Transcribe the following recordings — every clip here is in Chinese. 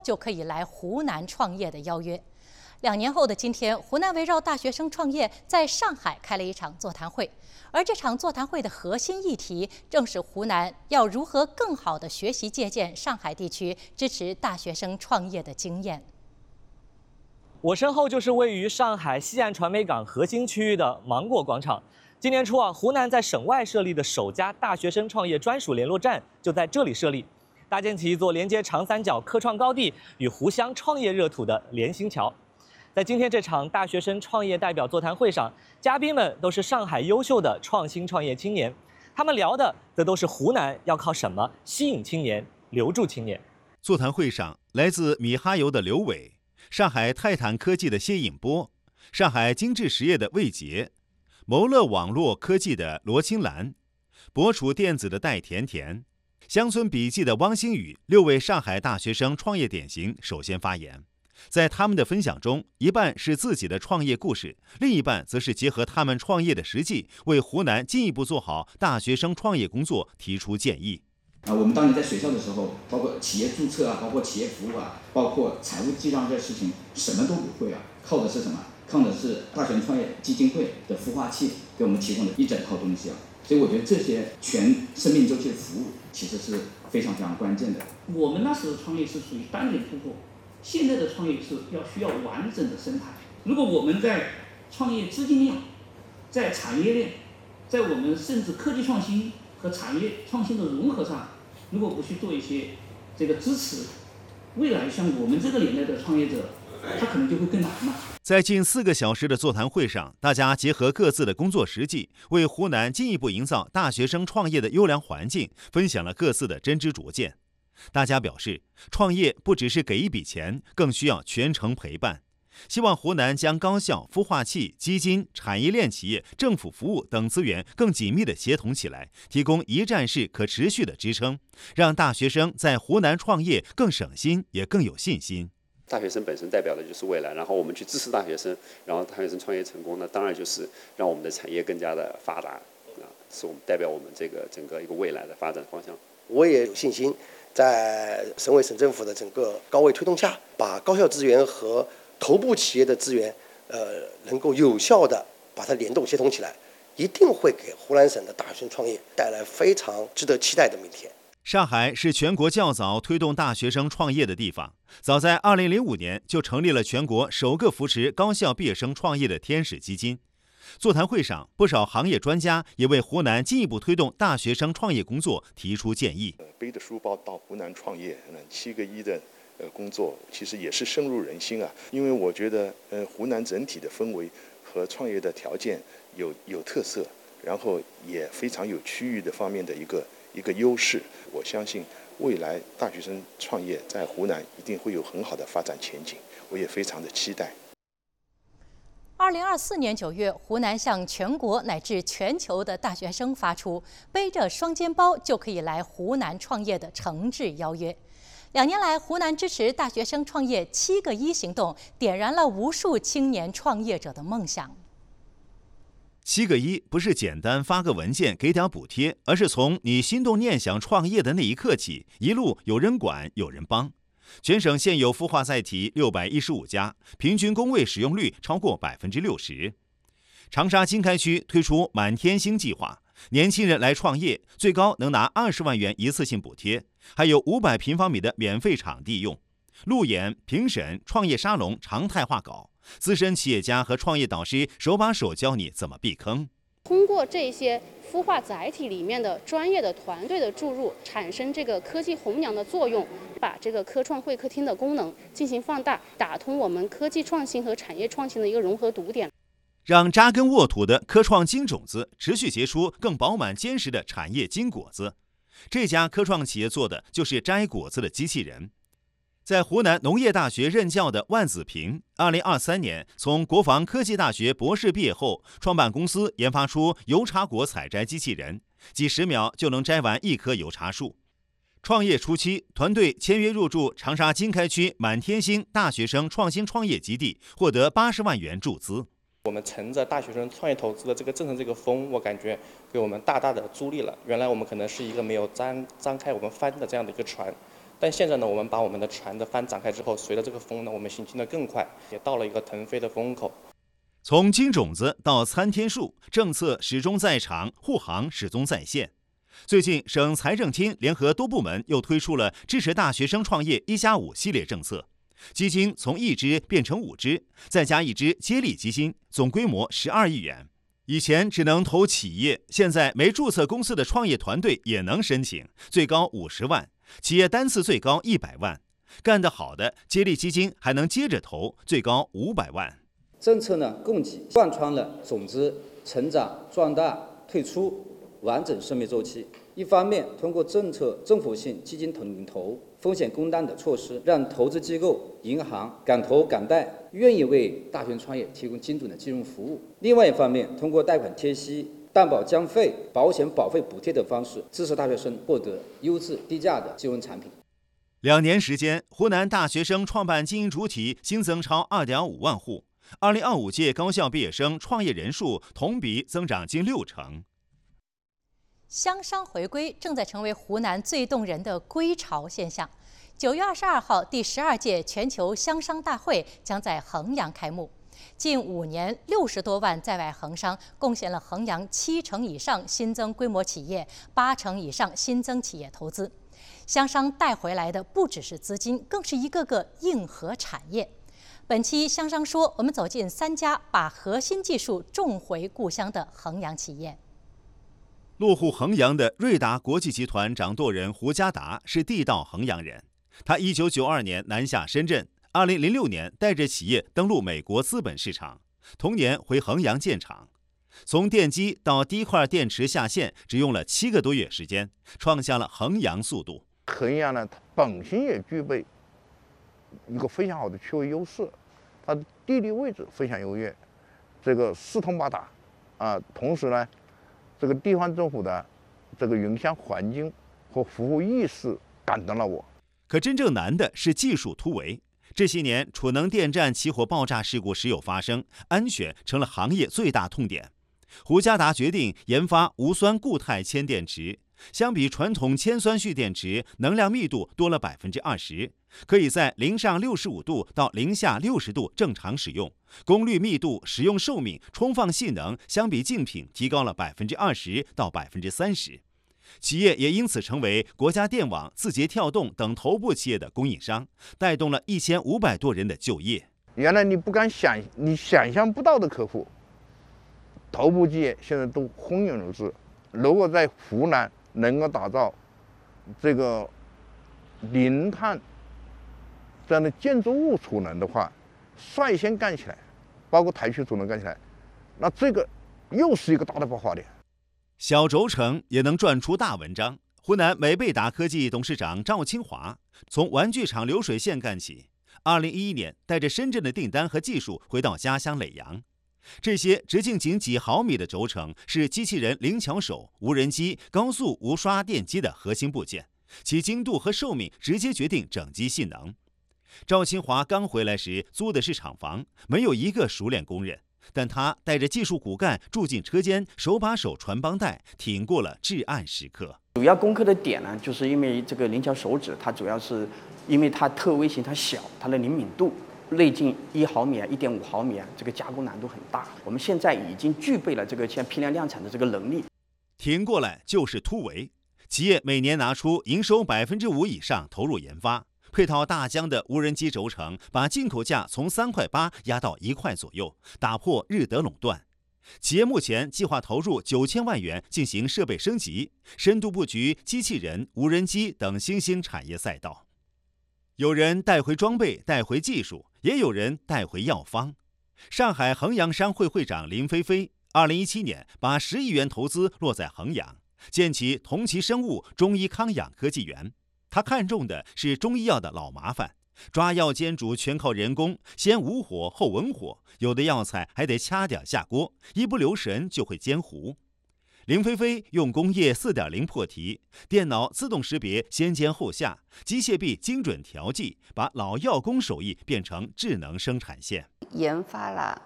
就可以来湖南创业的邀约。2年后的今天，湖南围绕大学生创业在上海开了一场座谈会，而这场座谈会的核心议题正是湖南要如何更好地学习借鉴上海地区支持大学生创业的经验。 我身后就是位于上海西岸传媒港核心区域的芒果广场。今年初湖南在省外设立的首家大学生创业专属联络站就在这里设立，搭建起一座连接长三角科创高地与湖湘创业热土的连心桥。在今天这场大学生创业代表座谈会上，嘉宾们都是上海优秀的创新创业青年，他们聊的则都是湖南要靠什么吸引青年、留住青年。 座谈会上，来自米哈游的刘伟，上海泰坦科技的谢颖波，上海精致实业的魏杰，谋乐网络科技的罗青兰，博楚电子的戴甜甜，乡村笔记的汪星宇，6位上海大学生创业典型首先发言。在他们的分享中，一半是自己的创业故事，另一半则是结合他们创业的实际，为湖南进一步做好大学生创业工作提出建议。 我们当年在学校的时候，包括企业注册啊，包括企业服务啊，包括财务记账这些事情，什么都不会啊，靠的是什么？靠的是大学生创业基金会的孵化器给我们提供的一整套东西啊。所以我觉得这些全生命周期的服务其实是非常非常关键的。 我们那时候创业是属于单点突破，现在的创业是需要完整的生态。如果我们在创业资金链、在产业链、在我们甚至科技创新和产业创新的融合上，如果不去做一些这个支持，未来像我们这个年代的创业者，他可能就会更难了。 在近4个小时的座谈会上，大家结合各自的工作实际，为湖南进一步营造大学生创业的优良环境，分享了各自的真知灼见。大家表示，创业不只是给一笔钱，更需要全程陪伴。希望湖南将高校、孵化器、基金、产业链企业、政府服务等资源更紧密地协同起来，提供一站式可持续的支撑，让大学生在湖南创业更省心，也更有信心。 大学生本身代表的就是未来，然后我们去支持大学生，然后大学生创业成功，那当然就是让我们的产业更加的发达，是我们代表我们这个整个一个未来的发展方向。 我也有信心，在省委省政府的整个高位推动下，把高校资源和头部企业的资源，能够有效的把它联动协同起来，一定会给湖南省的大学生创业带来非常值得期待的明天。 上海是全国较早推动大学生创业的地方，早在2005年就成立了全国首个扶持高校毕业生创业的天使基金。座谈会上，不少行业专家也为湖南进一步推动大学生创业工作提出建议。 背着书包到湖南创业，7个1的工作其实也是深入人心啊。因为我觉得湖南整体的氛围和创业的条件有特色，然后也非常有区域的方面的一个优势。我相信未来大学生创业在湖南一定会有很好的发展前景，我也非常的期待。 2024年9月，湖南向全国乃至全球的大学生发出背着双肩包就可以来湖南创业的诚挚邀约。2年来，湖南支持大学生创业7个1行动，点燃了无数青年创业者的梦想。 7个1不是简单发个文件给点补贴，而是从你心动念想创业的那一刻起，一路有人管有人帮。全省现有孵化载体615家，平均工位使用率超过60%。长沙经开区推出满天星计划，年轻人来创业，最高能拿20万元一次性补贴，还有500平方米的免费场地用。路演、评审、创业沙龙常态化搞，资深企业家和创业导师手把手教你怎么避坑。 通过这些孵化载体里面的专业的团队的注入，产生这个科技红娘的作用，把这个科创会客厅的功能进行放大，打通我们科技创新和产业创新的一个融合堵点， 让扎根沃土的科创金种子持续结出更饱满坚实的产业金果子。这家科创企业做的就是摘果子的机器人。在湖南农业大学任教的万子平，2023年从国防科技大学博士毕业后，创办公司研发出油茶果采摘机器人，几10秒就能摘完1棵油茶树。创业初期，团队签约入驻长沙经开区满天星大学生创新创业基地，获得80万元注资。 我们乘着大学生创业投资的这个政策这个风，我感觉给我们大大的助力了。原来我们可能是一个没有张开我们帆的这样的一个船， 但现在呢，我们把我们的船的帆展开之后，随着这个风呢，我们行进得更快，也到了一个腾飞的风口。 从金种子到参天树，政策始终在场，护航始终在线。最近，省财政厅联合多部门又推出了支持大学生创业1+5系列政策，基金从1支变成5支，再加1支接力基金，总规模12亿元。以前只能投企业，现在没注册公司的创业团队也能申请，最高50万，企业单次最高100万。干得好的，接力基金还能接着投，最高500万。 政策呢，供给贯穿了种子、成长、壮大、退出完整生命周期。一方面，通过政府性基金领投、风险共担的措施，让投资机构、银行敢投敢贷，愿意为大学生创业提供精准的金融服务。另外一方面，通过贷款贴息、担保降费、保险保费补贴等方式，支持大学生获得优质低价的金融产品。 2年时间，湖南大学生创办经营主体新增超2.5万户，2025届高校毕业生创业人数同比增长近60%。 乡商回归正在成为湖南最动人的归潮现象。9月22号，第12届全球乡商大会将在衡阳开幕。近5年，60多万在外衡商贡献了衡阳70%以上新增规模企业，80%以上新增企业投资。乡商带回来的不只是资金，更是一个个硬核产业。本期乡商说，我们走进3家把核心技术种回故乡的衡阳企业。 落户衡阳的瑞达国际集团掌舵人胡家达是地道衡阳人。他1992年南下深圳，2006年带着企业登陆美国资本市场，同年回衡阳建厂。从奠基到第一块电池下线，只用了7个多月时间，创下了衡阳速度。 衡阳呢，它本身也具备一个非常好的区位优势，它的地理位置非常优越，这个四通八达同时呢，这个地方政府的这个营商环境和服务意识感动了我。 可真正难的是技术突围。这些年，储能电站起火爆炸事故时有发生，安全成了行业最大痛点。胡家达决定研发无酸固态铅电池，相比传统铅酸蓄电池，能量密度多了20%，可以在0上65度到0下60度正常使用，功率密度、使用寿命、充放性能相比竞品提高了20%到30%。企业也因此成为国家电网、字节跳动等头部企业的供应商，带动了1500多人的就业。 原来你想象不到的客户，头部企业现在都蜂拥而至。如果在湖南能够打造这个零碳这样的建筑物储能的话，率先干起来，包括台区储能干起来，那这个又是一个大的爆发点。 小轴承也能赚出大文章。湖南美贝达科技董事长赵清华从玩具厂流水线干起，2011年带着深圳的订单和技术回到家乡耒阳。这些直径仅几毫米的轴承是机器人灵巧手、无人机、高速无刷电机的核心部件，其精度和寿命直接决定整机性能。赵清华刚回来时租的是厂房，没有一个熟练工人，但他带着技术骨干住进车间，手把手传帮带，挺过了至暗时刻。 主要攻克的点呢，就是因为这个灵巧手指，它主要是因为它特微型，它小，它的灵敏度内径1毫米、1.5毫米这个加工难度很大。我们现在已经具备了这个像批量量产的这个能力。 挺过来就是突围，企业每年拿出营收5%以上投入研发。配套大疆的无人机轴承，把进口价从3.8块压到1块左右，打破日德垄断。企业目前计划投入9000万元进行设备升级，深度布局机器人、无人机等新兴产业赛道。有人带回装备，带回技术，也有人带回药方。上海衡阳商会会长林飞飞2017年把10亿元投资落在衡阳，建起同齐生物中医康养科技园。他看中的是中医药的老麻烦，抓药煎煮全靠人工，先无火后文火，有的药材还得掐点下锅，一不留神就会煎糊。林飞飞用工业4.0破题，电脑自动识别先煎后下，机械臂精准调剂，把老药工手艺变成智能生产线。 研发了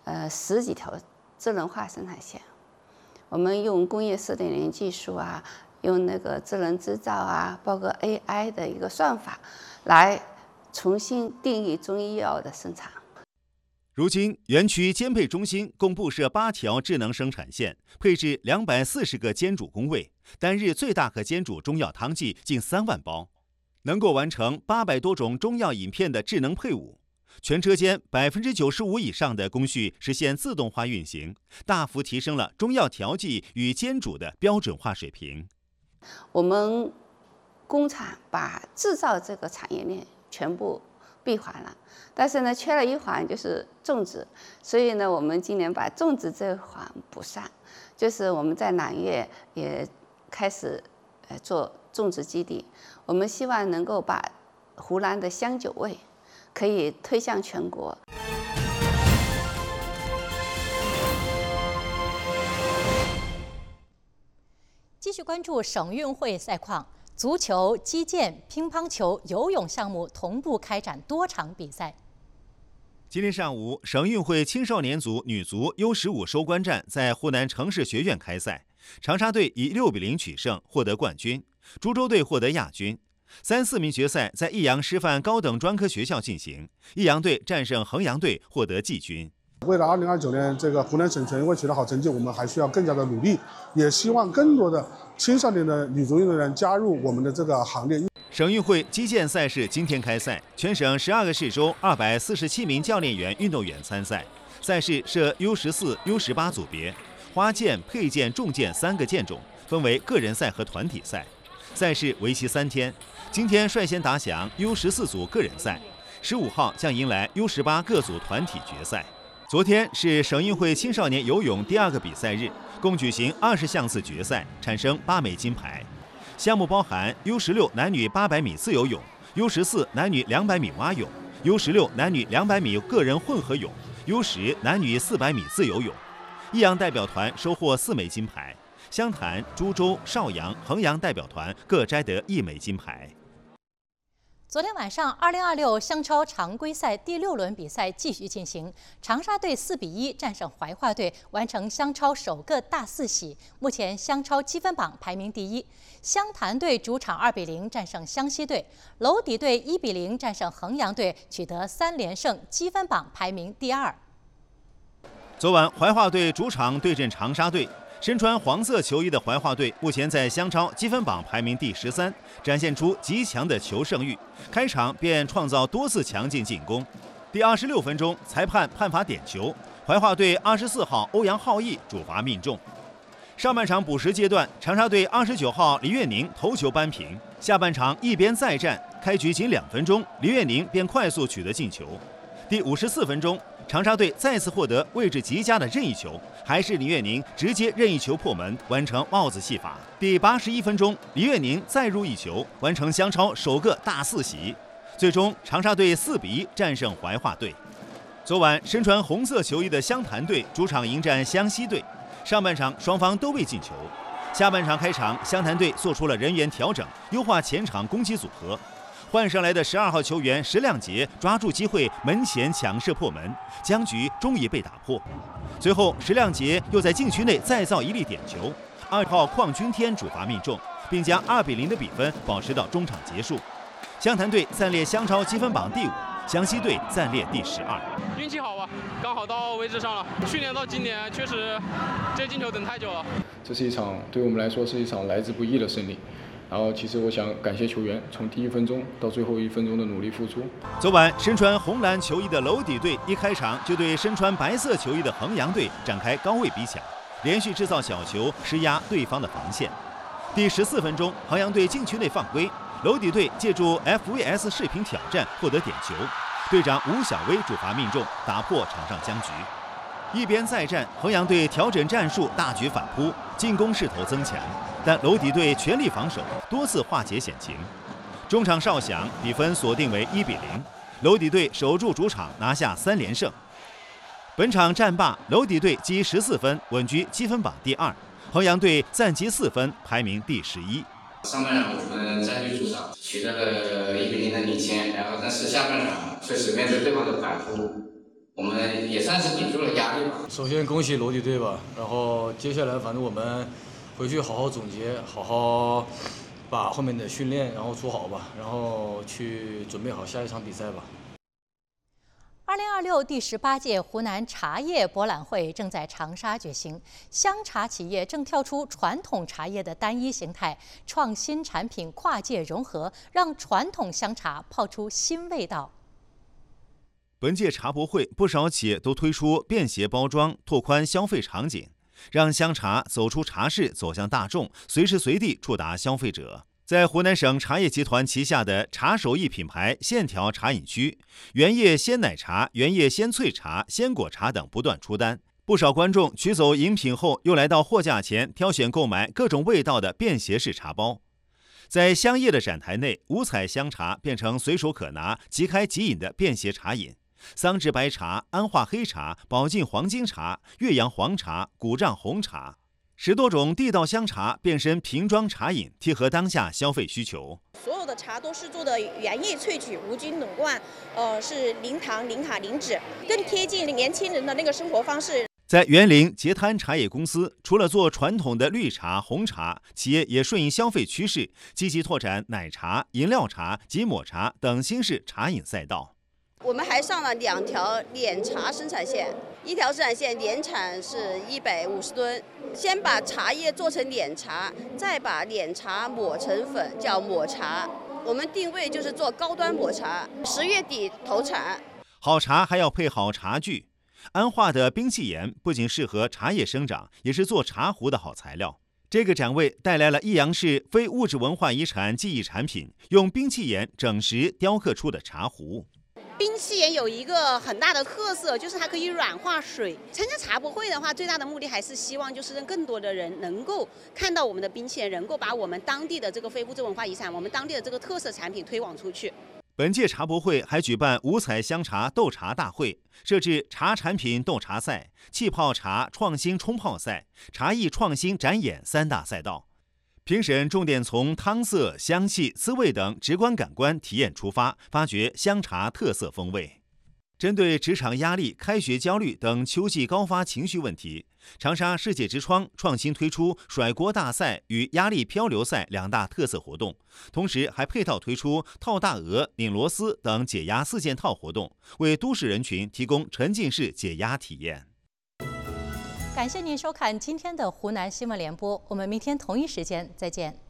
10几条智能化生产线，我们用工业4.0技术用那个智能制造啊，包括 AI 的一个算法，来重新定义中医药的生产。 如今，园区煎配中心共布设8条智能生产线，配置240个煎煮工位，单日最大可煎煮中药汤剂近3万包，能够完成800多种中药饮片的智能配伍。全车间95%以上的工序实现自动化运行，大幅提升了中药调剂与煎煮的标准化水平。 我们工厂把制造这个产业链全部闭环了，但是呢，缺了一环就是种植，所以呢，我们今年把种植这一环补上，就是我们在南岳也开始做种植基地，我们希望能够把湖南的香酒味可以推向全国。 继续关注省运会赛况。足球、击剑、乒乓球、游泳项目同步开展多场比赛。 今天上午，省运会青少年组女足 U15 收官战在湖南城市学院开赛，长沙队以6比0取胜，获得冠军；株洲队获得亚军。3、4名决赛在益阳师范高等专科学校进行，益阳队战胜衡阳队，获得季军。 为了2029年这个湖南省全运会取得好成绩，我们还需要更加的努力，也希望更多的青少年的女足运动员加入我们的这个行列。 省运会击剑赛事今天开赛，全省12个市州247名教练员、运动员参赛。赛事设 U14、U18 组别，花剑、佩剑、重剑3个剑种，分为个人赛和团体赛。赛事为期3天，今天率先打响 U14 组个人赛，15号将迎来 U18 各组团体决赛。昨天是省运会青少年游泳第2个比赛日，共举行20项次决赛，产生8枚金牌。项目包含 U16 男女800米自由泳、U14 男女200米蛙泳、U16 男女200米个人混合泳、U10 男女400米自由泳。益阳代表团收获4枚金牌，湘潭、株洲、邵阳、衡阳代表团各摘得1枚金牌。 昨天晚上，2026湘超常规赛第6轮比赛继续进行，长沙队4比1战胜怀化队，完成湘超首个大4喜。目前湘超积分榜排名第1。湘潭队主场2比0战胜湘西队，娄底队1比0战胜衡阳队，取得3连胜，积分榜排名第2。 昨晚，怀化队主场对阵长沙队。身穿黄色球衣的怀化队目前在湘超积分榜排名第13，展现出极强的求胜欲，开场便创造多次强劲进攻。第26分钟，裁判判罚点球，怀化队24号欧阳浩毅主罚命中。上半场补时阶段，长沙队29号李月宁头球扳平。下半场一边再战，开局仅2分钟，李月宁便快速取得进球。第54分钟，长沙队再次获得位置极佳的任意球，还是李月宁直接任意球破门，完成帽子戏法。第81分钟，李月宁再入一球，完成湘超首个大4喜。最终，长沙队4比1战胜怀化队。昨晚，身穿红色球衣的湘潭队主场迎战湘西队，上半场双方都未进球。下半场开场，湘潭队做出了人员调整，优化前场攻击组合。换上来的12号球员石亮杰抓住机会门前抢射破门，僵局终于被打破。随后，石亮杰又在禁区内再造一粒点球，2号邝君天主罚命中，并将2比0的比分保持到中场结束。湘潭队暂列湘超积分榜第5，湘西队暂列第12。 运气好吧，刚好到位置上了。去年到今年确实这进球等太久了。 这是一场对我们来说是一场来之不易的胜利。然后，其实我想感谢球员从第1分钟到最后1分钟的努力付出。 昨晚，身穿红蓝球衣的娄底队一开场就对身穿白色球衣的衡阳队展开高位逼抢，连续制造小球，施压对方的防线。第14分钟，衡阳队禁区内犯规，娄底队借助 FVS 视频挑战获得点球，队长吴晓薇主罚命中，打破场上僵局。一边再战，衡阳队调整战术，大举反扑，进攻势头增强，但娄底队全力防守，多次化解险情。中场哨响，比分锁定为1比0，娄底队守住主场，拿下3连胜。本场战罢，娄底队积14分，稳居积分榜第2，衡阳队暂积4分，排名第11。 上半场我们占据主场，取得了1比0的领先，然后但是下半场确实面对对方的反扑，我们也算是顶住了压力吧。 首先恭喜娄底队吧，然后接下来反正我们回去好好总结，好好把后面的训练然后做好吧，然后去准备好下一场比赛吧。 2026第18届湖南茶叶博览会正在长沙举行，香茶企业正跳出传统茶叶的单一形态，创新产品跨界融合，让传统香茶泡出新味道。 本届茶博会，不少企业都推出便携包装，拓宽消费场景，让香茶走出茶室，走向大众，随时随地触达消费者。在湖南省茶叶集团旗下的茶手艺品牌线条茶饮区，原叶鲜奶茶、原叶鲜萃茶、鲜果茶等不断出单。不少观众取走饮品后，又来到货架前挑选购买各种味道的便携式茶包。在香叶的展台内，五彩香茶变成随手可拿、即开即饮的便携茶饮。桑植白茶、安化黑茶、宝晋黄金茶、岳阳黄茶、古丈红茶，10多种地道香茶变身瓶装茶饮，贴合当下消费需求。 所有的茶都是做的原叶萃取，无菌冷罐，是零糖、零卡、零脂，更贴近年轻人的那个生活方式。 在园林截滩茶叶公司，除了做传统的绿茶、红茶，企业也顺应消费趋势，积极拓展奶茶、饮料茶及抹茶等新式茶饮赛道。 我们还上了2条碾茶生产线，1条生产线年产是150吨，先把茶叶做成碾茶，再把碾茶磨成粉，叫抹茶。我们定位就是做高端抹茶，10月底投产。 好茶还要配好茶具，安化的冰气岩不仅适合茶叶生长，也是做茶壶的好材料。这个展位带来了益阳市非物质文化遗产技艺产品，用冰气岩整石雕刻出的茶壶。 冰气岩有一个很大的特色，就是它可以软化水。参加茶博会的话，最大的目的还是希望就是让更多的人能够看到我们的冰气岩，能够把我们当地的这个非物质文化遗产，我们当地的这个特色产品推广出去。 本届茶博会还举办五彩香茶斗茶大会，设置茶产品斗茶赛、气泡茶创新冲泡赛、茶艺创新展演3大赛道。评审重点从汤色、香气、滋味等直观感官体验出发，发掘香茶特色风味。针对职场压力、开学焦虑等秋季高发情绪问题，长沙世界之窗创新推出甩锅大赛与压力漂流赛2大特色活动，同时还配套推出套大鹅、拧螺丝等解压4件套活动，为都市人群提供沉浸式解压体验。 感谢您收看今天的湖南新闻联播，我们明天同一时间再见。